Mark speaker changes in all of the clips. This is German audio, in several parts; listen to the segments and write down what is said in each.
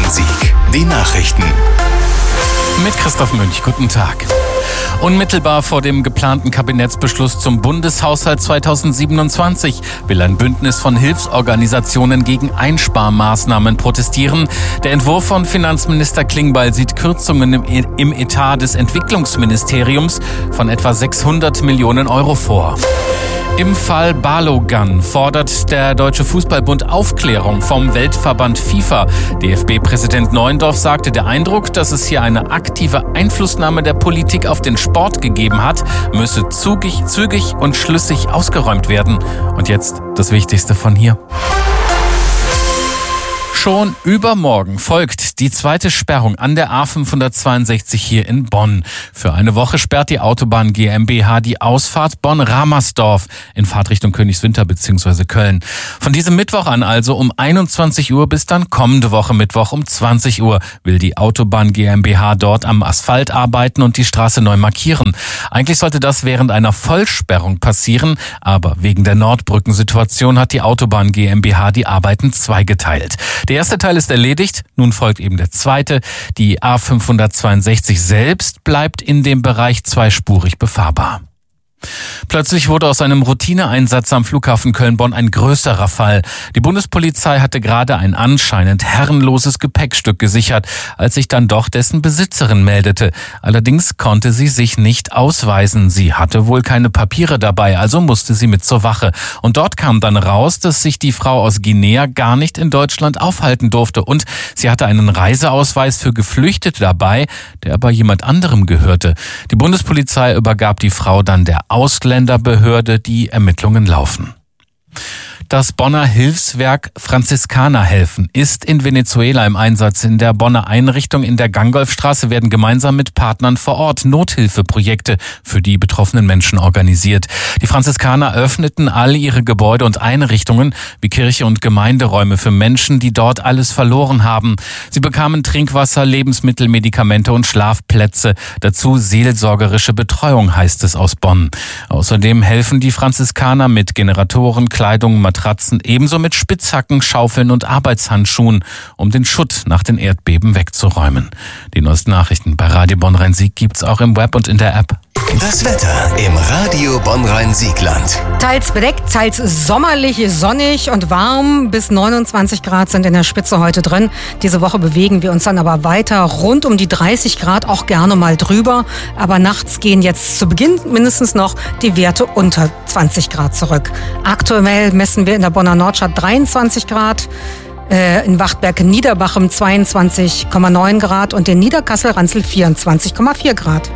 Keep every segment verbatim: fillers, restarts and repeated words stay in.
Speaker 1: Rhein-Sieg. Die Nachrichten.
Speaker 2: Mit Christoph Münch, guten Tag. Unmittelbar vor dem geplanten Kabinettsbeschluss zum Bundeshaushalt zweitausendsiebenundzwanzig will ein Bündnis von Hilfsorganisationen gegen Einsparmaßnahmen protestieren. Der Entwurf von Finanzminister Klingbeil sieht Kürzungen im, im Etat des Entwicklungsministeriums von etwa sechshundert Millionen Euro vor. Im Fall Balogun fordert der Deutsche Fußballbund Aufklärung vom Weltverband FIFA. D F B-Präsident Neuendorf sagte, der Eindruck, dass es hier eine aktive Einflussnahme der Politik auf den Sport gegeben hat, müsse zügig, zügig und schlüssig ausgeräumt werden. Und jetzt das Wichtigste von hier. Schon übermorgen folgt die zweite Sperrung an der A fünfhundertzweiundsechzig hier in Bonn. Für eine Woche sperrt die Autobahn GmbH die Ausfahrt Bonn-Ramersdorf in Fahrtrichtung Königswinter bzw. Köln. Von diesem Mittwoch an also um einundzwanzig Uhr bis dann kommende Woche Mittwoch um zwanzig Uhr will die Autobahn GmbH dort am Asphalt arbeiten und die Straße neu markieren. Eigentlich sollte das während einer Vollsperrung passieren, aber wegen der Nordbrückensituation hat die Autobahn GmbH die Arbeiten zweigeteilt. Der erste Teil ist erledigt, nun folgt eben der zweite. Die A fünfhundertzweiundsechzig selbst bleibt in dem Bereich zweispurig befahrbar. Plötzlich wurde aus einem Routineeinsatz am Flughafen Köln-Bonn ein größerer Fall. Die Bundespolizei hatte gerade ein anscheinend herrenloses Gepäckstück gesichert, als sich dann doch dessen Besitzerin meldete. Allerdings konnte sie sich nicht ausweisen. Sie hatte wohl keine Papiere dabei, also musste sie mit zur Wache. Und dort kam dann raus, dass sich die Frau aus Guinea gar nicht in Deutschland aufhalten durfte. Und sie hatte einen Reiseausweis für Geflüchtete dabei, der aber jemand anderem gehörte. Die Bundespolizei übergab die Frau dann der Ausländerbehörde, die Ermittlungen laufen. Das Bonner Hilfswerk Franziskaner helfen ist in Venezuela im Einsatz. In der Bonner Einrichtung in der Gangolfstraße werden gemeinsam mit Partnern vor Ort Nothilfeprojekte für die betroffenen Menschen organisiert. Die Franziskaner öffneten all ihre Gebäude und Einrichtungen wie Kirche und Gemeinderäume für Menschen, die dort alles verloren haben. Sie bekamen Trinkwasser, Lebensmittel, Medikamente und Schlafplätze. Dazu seelsorgerische Betreuung, heißt es aus Bonn. Außerdem helfen die Franziskaner mit Generatoren, Kleidung, Matratzen, ebenso mit Spitzhacken, Schaufeln und Arbeitshandschuhen, um den Schutt nach den Erdbeben wegzuräumen. Die neuesten Nachrichten bei Radio Bonn-Rhein-Sieg gibt's auch im Web und in der App.
Speaker 1: Das Wetter im Radio Bonn-Rhein-Siegland.
Speaker 3: Teils bedeckt, teils sommerlich, sonnig und warm. Bis neunundzwanzig Grad sind in der Spitze heute drin. Diese Woche bewegen wir uns dann aber weiter rund um die dreißig Grad, auch gerne mal drüber. Aber nachts gehen jetzt zu Beginn mindestens noch die Werte unter zwanzig Grad zurück. Aktuell messen wir in der Bonner Nordstadt dreiundzwanzig Grad. In Wachtberg-Niederbachem zweiundzwanzig Komma neun Grad und in Niederkassel-Ranzel vierundzwanzig Komma vier Grad.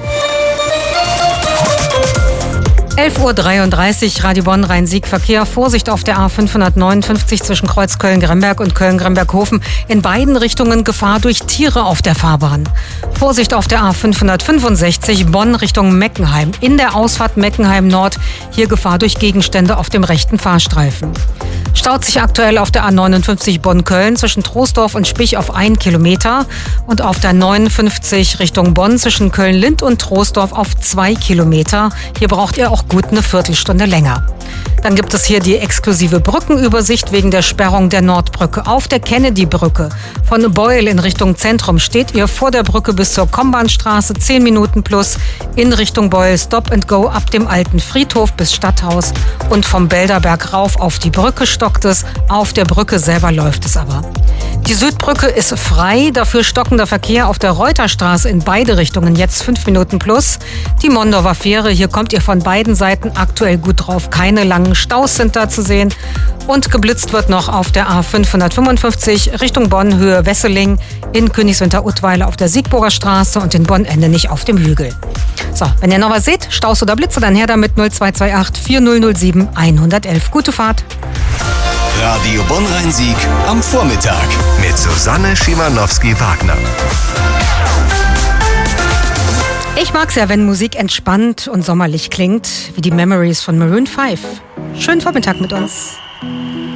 Speaker 3: elf Uhr dreiunddreißig, Radio Bonn-Rhein-Sieg Verkehr. Vorsicht auf der A fünfhundertneunundfünfzig zwischen Kreuz Köln-Gremberg und Köln-Gremberg-Hofen. In beiden Richtungen Gefahr durch Tiere auf der Fahrbahn. Vorsicht auf der A fünfhundertfünfundsechzig Bonn Richtung Meckenheim. In der Ausfahrt Meckenheim Nord. Hier Gefahr durch Gegenstände auf dem rechten Fahrstreifen. Staut sich aktuell auf der A neunundfünfzig Bonn-Köln zwischen Troisdorf und Spich auf ein Kilometer und auf der neunundfünfzig Richtung Bonn zwischen Köln-Lind und Troisdorf auf zwei Kilometer. Hier braucht ihr auch gut eine Viertelstunde länger. Dann gibt es hier die exklusive Brückenübersicht wegen der Sperrung der Nordbrücke. Auf der Kennedy-Brücke von Beul in Richtung Zentrum steht ihr vor der Brücke bis zur Kombahnstraße zehn Minuten plus. In Richtung Beul Stop and Go ab dem alten Friedhof bis Stadthaus. Und vom Belderberg rauf auf die Brücke stockt es. Auf der Brücke selber läuft es aber. Die Südbrücke ist frei, dafür stockender Verkehr auf der Reuterstraße in beide Richtungen, jetzt fünf Minuten plus. Die Mondorfer Fähre, hier kommt ihr von beiden Seiten aktuell gut drauf. Keine langen Staus sind da zu sehen. Und geblitzt wird noch auf der A fünfhundertfünfundfünfzig Richtung Bonn, Höhe Wesseling, in Königswinter-Utweiler auf der Siegburger Straße und in Bonn-Ende nicht auf dem Hügel. So, wenn ihr noch was seht, Staus oder Blitze, dann her damit null zwei zwei acht vier null null sieben eins eins eins. Gute Fahrt.
Speaker 1: Radio Bonn-Rhein-Sieg am Vormittag mit Susanne Schimanowski-Wagner.
Speaker 3: Ich mag's ja, wenn Musik entspannt und sommerlich klingt, wie die Memories von Maroon fünf. Schönen Vormittag mit uns.